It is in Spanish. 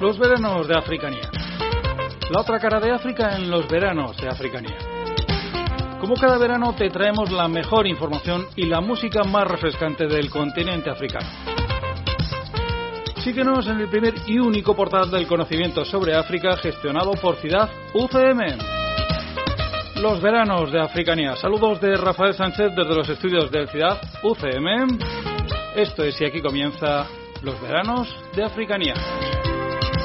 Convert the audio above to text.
Los veranos de Africanía. La otra cara de África en los veranos de Africanía. Como cada verano te traemos la mejor información y la música más refrescante del continente africano. Síguenos en el primer y único portal del conocimiento sobre África gestionado por Ciudad UCM. Los veranos de Africanía. Saludos de Rafael Sánchez desde los estudios de Ciudad UCM. Esto es y aquí comienza Los veranos de Africanía.